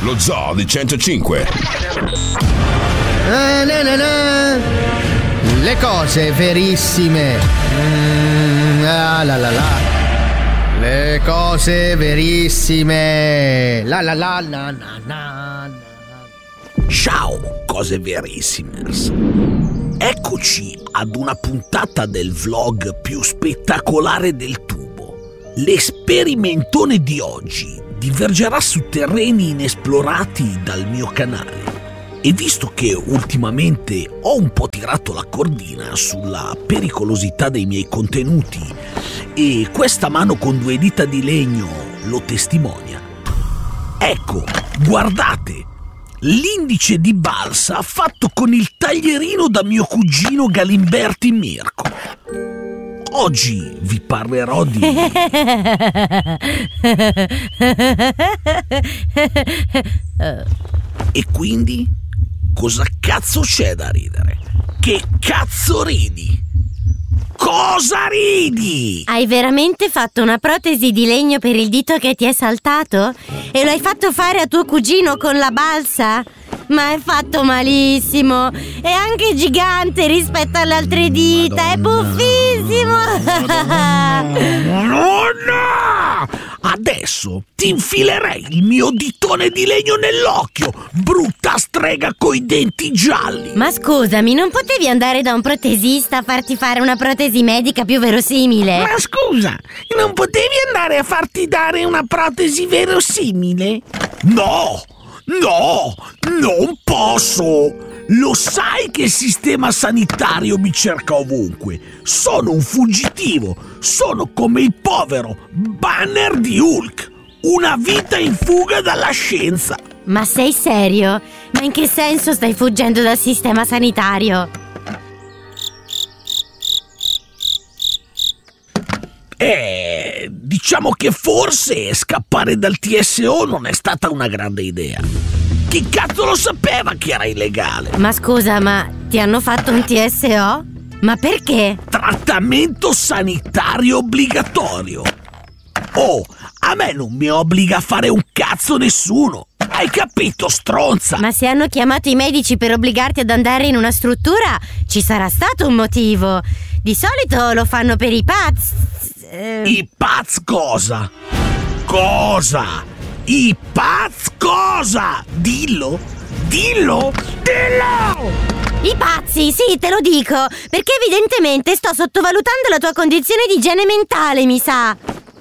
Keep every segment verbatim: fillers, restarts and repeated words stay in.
lo Zoo di centocinque. Ah, na, na, na. Le cose verissime. Mm, ah, la la la. Le cose verissime. La la la na na na. Ciao, cose verissimers. Eccoci ad una puntata del vlog più spettacolare del tubo. L'esperimentone di oggi divergerà su terreni inesplorati dal mio canale. E visto che ultimamente ho un po' tirato la cordina sulla pericolosità dei miei contenuti e questa mano con due dita di legno lo testimonia, ecco, guardate, l'indice di balsa fatto con il taglierino da mio cugino Galimberti Mirko. Oggi vi parlerò di... E quindi? Cosa cazzo c'è da ridere? Che cazzo ridi? Cosa ridi? Hai veramente fatto una protesi di legno per il dito che ti è saltato? E lo hai fatto fare a tuo cugino con la balsa? Ma è fatto malissimo! È anche gigante rispetto alle altre dita! Madonna. È buffissimo! Madonna! Adesso ti infilerei il mio ditone di legno nell'occhio, brutta strega coi denti gialli! Ma scusami, non potevi andare da un protesista a farti fare una protesi medica più verosimile? Ma scusa, non potevi andare a farti dare una protesi verosimile? No! No! Non posso! Lo sai che il sistema sanitario mi cerca ovunque. Sono un fuggitivo. Sono come il povero Banner di Hulk. Una vita in fuga dalla scienza. Ma sei serio? Ma in che senso stai fuggendo dal sistema sanitario? Eh, diciamo che forse scappare dal T S O non è stata una grande idea. Chi cazzo lo sapeva che era illegale? Ma scusa, ma ti hanno fatto un T S O? Ma perché? Trattamento sanitario obbligatorio. Oh, a me non mi obbliga a fare un cazzo nessuno. Hai capito, stronza? Ma se hanno chiamato i medici per obbligarti ad andare in una struttura, ci sarà stato un motivo. Di solito lo fanno per i pazzi. I pazz cosa? Cosa? I pazz cosa? Dillo! Dillo! Dillo! I pazzi, sì, te lo dico, perché evidentemente sto sottovalutando la tua condizione di igiene mentale, mi sa.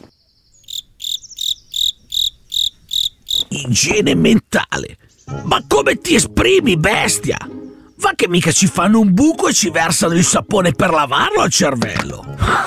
Igiene mentale? Ma come ti esprimi, bestia? Va che mica ci fanno un buco e ci versano il sapone per lavarlo al cervello.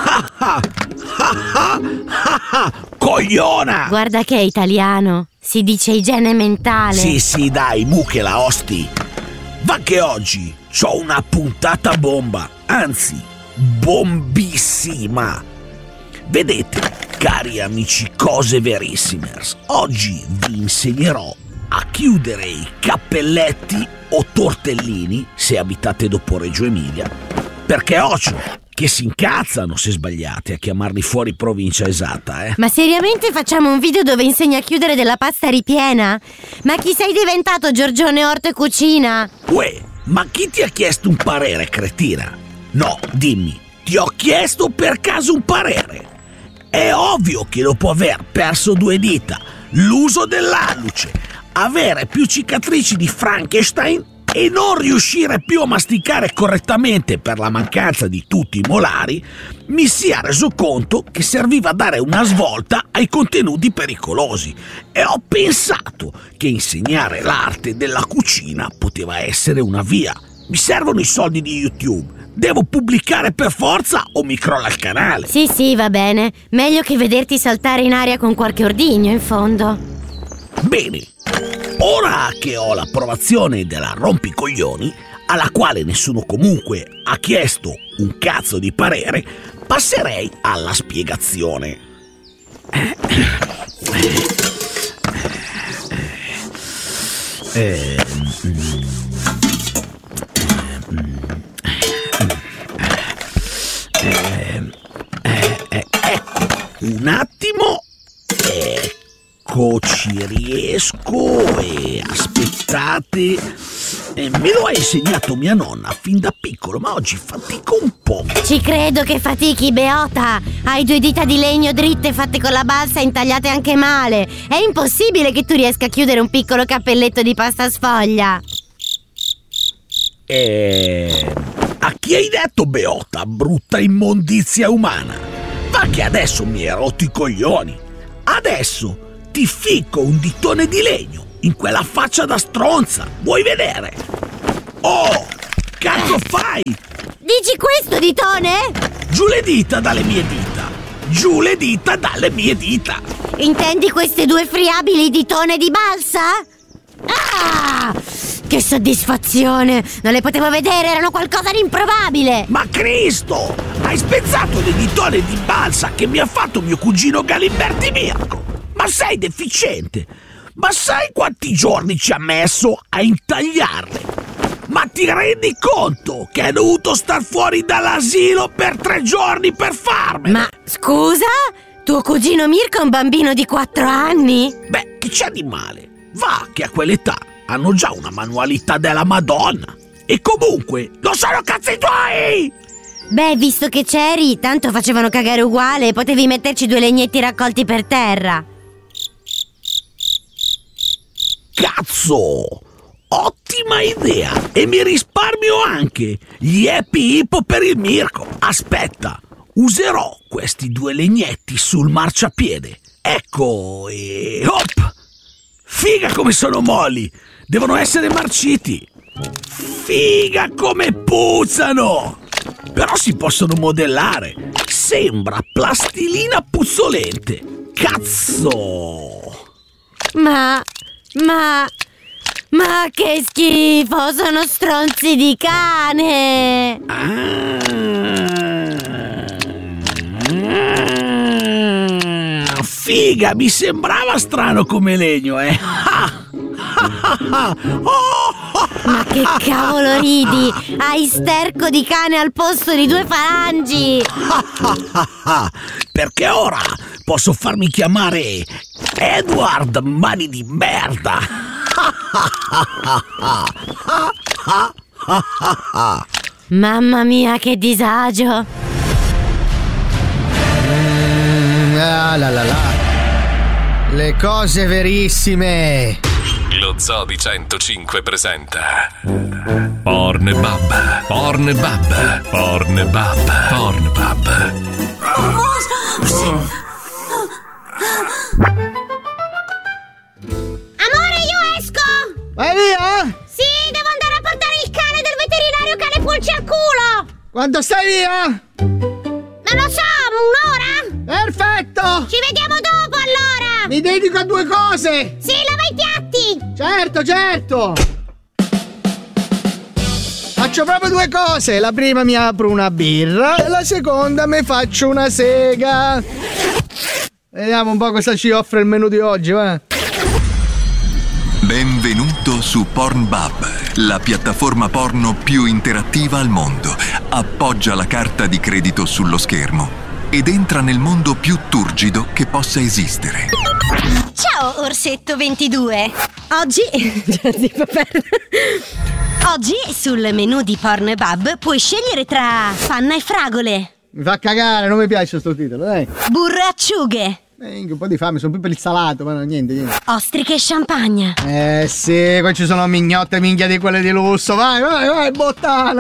Cogliona! Guarda che è italiano, si dice igiene mentale. Sì, sì, dai, mucchela, osti. Va che oggi c'ho una puntata bomba, anzi, bombissima. Vedete, cari amici cose verissimers, oggi vi insegnerò a chiudere i cappelletti o tortellini se abitate dopo Reggio Emilia, perché occhio che si incazzano se sbagliate a chiamarli fuori provincia esatta, eh. Ma seriamente facciamo un video dove insegna a chiudere della pasta ripiena? Ma chi sei diventato, Giorgione Orto e Cucina? Uè, ma chi ti ha chiesto un parere, cretina? No, dimmi, ti ho chiesto per caso un parere? È ovvio che dopo aver perso due dita, l'uso dell'alluce, avere più cicatrici di Frankenstein e non riuscire più a masticare correttamente per la mancanza di tutti i molari, mi sia reso conto che serviva dare una svolta ai contenuti pericolosi e ho pensato che insegnare l'arte della cucina poteva essere una via. Mi servono i soldi di YouTube. Devo pubblicare per forza o mi crolla il canale? Sì, sì, va bene. Meglio che vederti saltare in aria con qualche ordigno, in fondo. Bene. Ora che ho l'approvazione della rompicoglioni, alla quale nessuno comunque ha chiesto un cazzo di parere, passerei alla spiegazione. Eh, eh, eh, ecco, un attimo. Eccoci se riesco. E aspettate. E me lo ha insegnato mia nonna fin da piccolo, ma oggi fatico un po'. Ci credo che fatichi, Beota. Hai due dita di legno dritte fatte con la balsa e intagliate anche male. È impossibile che tu riesca a chiudere un piccolo cappelletto di pasta sfoglia. E... a chi hai detto, Beota, brutta immondizia umana? Ma che adesso mi hai rotto i coglioni. Adesso ti ficco un ditone di legno in quella faccia da stronza. Vuoi vedere? Oh, cazzo fai? Dici questo, ditone? Giù le dita dalle mie dita. Giù le dita dalle mie dita. Intendi queste due friabili ditone di balsa? Ah! Che soddisfazione! Non le potevo vedere, erano qualcosa di improbabile! Ma Cristo! Hai spezzato le ditone di balsa che mi ha fatto mio cugino Galimberti Mirko! Ma sei deficiente! Ma sai quanti giorni ci ha messo a intagliarle? Ma ti rendi conto che è dovuto star fuori dall'asilo per tre giorni per farmele? Ma scusa? Tuo cugino Mirko è un bambino di quattro anni? Beh, che c'è di male? Va che a quell'età hanno già una manualità della Madonna. E comunque, non sono cazzi tuoi! Beh, visto che c'eri, tanto facevano cagare uguale, potevi metterci due legnetti raccolti per terra. Cazzo! Ottima idea! E mi risparmio anche gli happy hippo per il Mirko. Aspetta, userò questi due legnetti sul marciapiede. Ecco, e hop! Figa come sono molli! Devono essere marciti! Figa come puzzano! Però si possono modellare! Sembra plastilina puzzolente! Cazzo! Ma... ma... ma che schifo! Sono stronzi di cane! Ah, figa, mi sembrava strano come legno, eh! Ma che cavolo ridi? Hai sterco di cane al posto di due falangi! Perché ora posso farmi chiamare Edward Mani di Merda! Mamma mia, che disagio! Mm, ah, la la la. Le cose verissime. Lo Zoo di centocinque presenta Pornbub, Pornbub, Pornbub, Pornbub. Amore, io esco! Vai via? Sì, devo andare a portare il cane del veterinario cane pulci al culo! Quando stai via? Non lo so, un'ora? Perfetto! Ci vediamo dopo allora! Mi dedico a due cose! Sì, lava i piatti! Certo, certo! Faccio proprio due cose. La prima mi apro una birra e la seconda mi faccio una sega. Vediamo un po' cosa ci offre il menù di oggi, va? Benvenuto su Pornbub, la piattaforma porno più interattiva al mondo. Appoggia la carta di credito sullo schermo ed entra nel mondo più turgido che possa esistere. Ciao Orsetto ventidue. Oggi Oggi sul menù di Pornbub puoi scegliere tra panna e fragole, Mi fa cagare, non mi piace sto titolo, dai. burro e acciughe, Eh, un po' di fame, sono più per il salato, ma no, niente, niente. ostriche e champagne. Eh sì, qua ci sono mignotte minchia di quelle di lusso. Vai, vai, vai, bottana.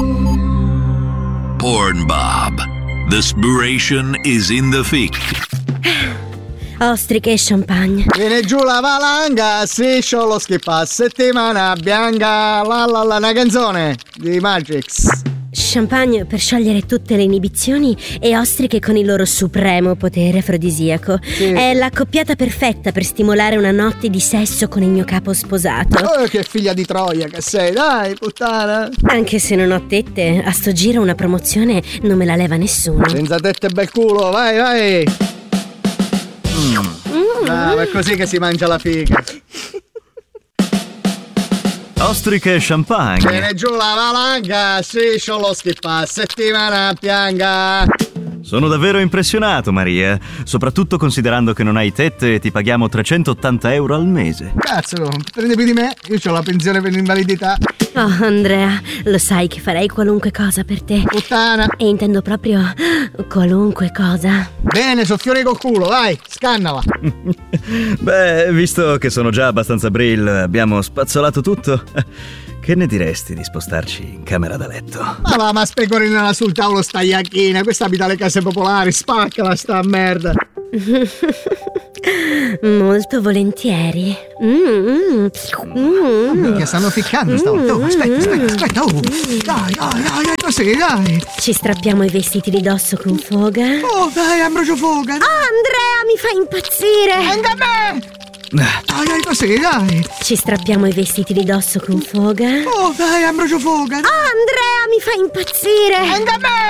Pornbub. The inspiration is in the fic. Ostriche e champagne. Viene giù la valanga, striscio lo schippa, settimana bianca, la la la, una canzone di Matrix. Champagne per sciogliere tutte le inibizioni e ostriche con il loro supremo potere afrodisiaco. Sì. È l'accoppiata perfetta per stimolare una notte di sesso con il mio capo sposato. Oh, che figlia di Troia che sei, dai, puttana. Anche se non ho tette, a sto giro una promozione non me la leva nessuno. Senza tette e bel culo, vai, vai. Mm. Ah, ma è così che si mangia la figa. Ostriche e champagne. Viene giù la valanga, striscio lo schippa, settimana bianca. Sono davvero impressionato, Maria, soprattutto considerando che non hai tette e ti paghiamo trecentottanta euro al mese. Cazzo, prende più di me? Io ho la pensione per l'invalidità. Oh, Andrea, lo sai che farei qualunque cosa per te. Puttana. E intendo proprio qualunque cosa. Bene, soffiore col culo, vai, scannala. Beh, visto che sono già abbastanza brill, abbiamo spazzolato tutto. Che ne diresti di spostarci in camera da letto? Ma va, ma specorinala sul tavolo sta iacchina. Questa abita alle case popolari, spaccala sta merda. Molto volentieri. Mm, mm, mm. Che stanno ficcando stavolta. Oh, aspetta, aspetta, aspetta. Oh. Dai, dai, dai, dai, così, dai. Ci strappiamo i vestiti di dosso con foga. Oh, dai, Ambrogio Foga. Dai. Oh, Andrea, mi fai impazzire. Anche a me. Dai, dai, così, dai. Ci strappiamo i vestiti di dosso con foga. Oh, dai, Ambrogio Foga. Oh, Andrea, mi fai impazzire. Anche a me.